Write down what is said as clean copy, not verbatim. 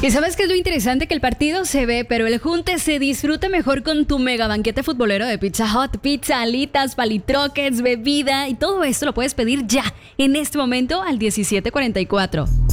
Y sabes que es lo interesante, que el partido se ve, pero el junte se disfruta mejor con tu mega banquete futbolero de Pizza Hut. Pizza, alitas, palitroques, bebida y todo esto lo puedes pedir ya, en este momento, al 1744.